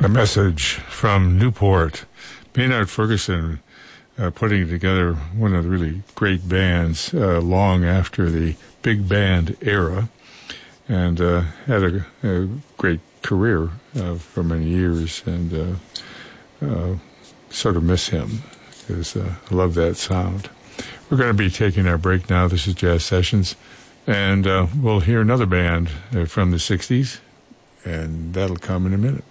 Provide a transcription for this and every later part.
A message from Newport. Maynard Ferguson putting together one of the really great bands long after the big band era, and had a great career for many years, and sort of miss him because I love that sound. We're going to be taking our break now. This is Jazz Sessions, and we'll hear another band from the 60s, and that'll come in a minute.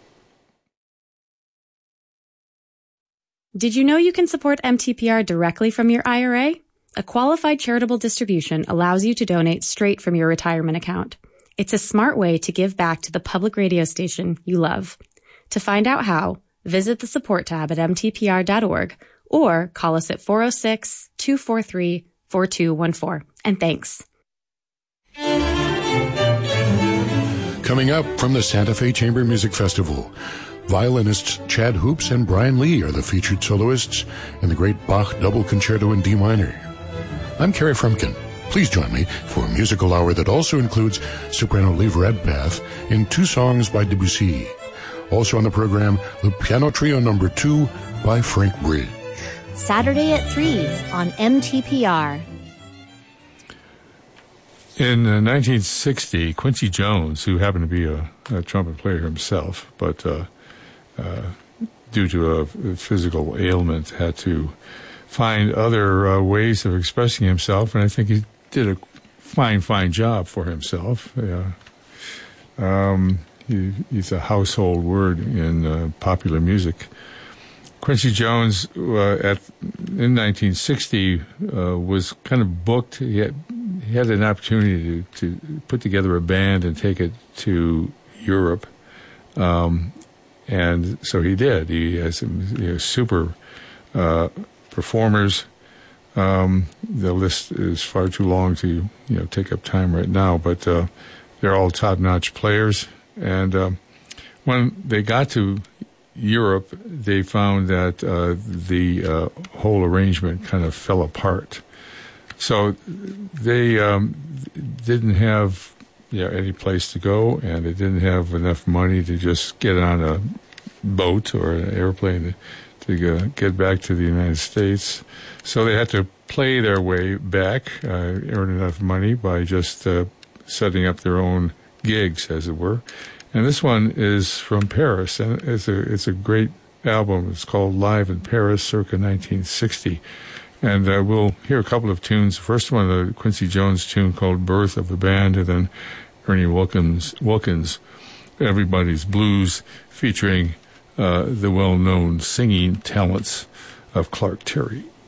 Did you know you can support MTPR directly from your IRA? A qualified charitable distribution allows you to donate straight from your retirement account. It's a smart way to give back to the public radio station you love. To find out how, visit the support tab at mtpr.org or call us at 406-243-4214. And thanks. Coming up from the Santa Fe Chamber Music Festival, violinists Chad Hoops and Brian Lee are the featured soloists in the great Bach Double Concerto in D minor. I'm Kerry Frumkin. Please join me for a musical hour that also includes soprano Liv Redpath in 2 songs by Debussy. Also on the program, the Piano Trio No. 2 by Frank Bridge. Saturday at 3 on MTPR. In 1960, Quincy Jones, who happened to be a trumpet player himself, but due to a physical ailment, had to find other ways of expressing himself, and I think he did a fine job for himself. He's a household word in popular music. Quincy Jones, in 1960, was kind of booked. He had an opportunity to put together a band and take it to Europe. And so he did. He has some super performers. The list is far too long to take up time right now, but they're all top-notch players. And when they got to Europe, they found that the whole arrangement kind of fell apart. So they didn't have any place to go, and they didn't have enough money to just get on a boat or an airplane to get back to the United States. So they had to play their way back, earn enough money by just setting up their own gigs, as it were. And this one is from Paris, and it's a great album. It's called Live in Paris, circa 1960. And we'll hear a couple of tunes. First one, a Quincy Jones tune called Birth of the Band, and then Ernie Wilkins, Everybody's Blues, featuring the well-known singing talents of Clark Terry.